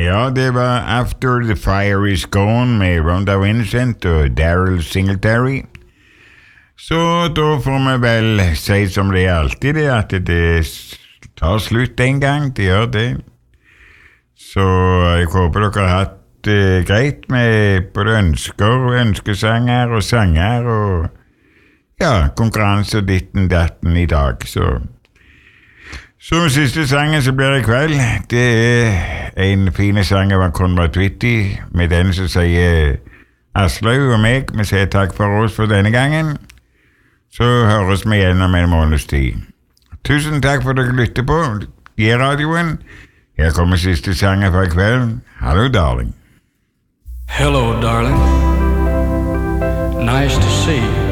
Ja, det var After the Fire Is Gone med Rhonda Vincent og Daryl Singletary. Så da får vi vel si som det alltid er, at det tar slutt en gang, det gjør det. Så jeg håper dere har hatt det greit med både ønsker, ønskesanger og sanger og ja, konkurranse og ditten datten i dag, så siste sangen som blir i kveld, det er en fin sang av Conrad Twitty, med den som sier Aslaug og meg, vi sier takk for oss for denne gangen, så høres vi igjen om en måneds tid. Tusen takk for at dere lytter på G-radioen. Her kommer siste sangen for i kveld. Hallo, darling. Hello, darling. Nice to see you.